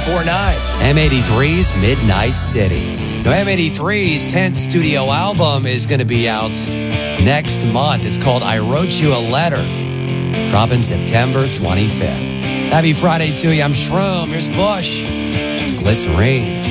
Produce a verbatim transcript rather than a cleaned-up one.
four nine. M eighty-three's Midnight City. Now, M eighty-three's tenth studio album is going to be out next month. It's called I Wrote You a Letter, dropping September twenty-fifth. Happy Friday to you. I'm Shroom. Here's Bush. Glycerine.